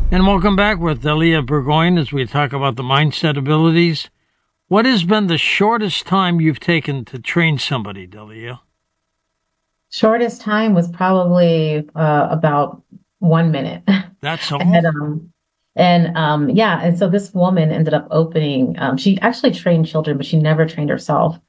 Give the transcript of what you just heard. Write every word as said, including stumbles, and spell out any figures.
And welcome back with Delia Burgoyne as we talk about the mindset abilities. What has been the shortest time you've taken to train somebody, Delia? Shortest time was probably uh, about one minute. That's And all? um, and um, yeah, and so this woman ended up opening. Um, she actually trained children, but she never trained herself.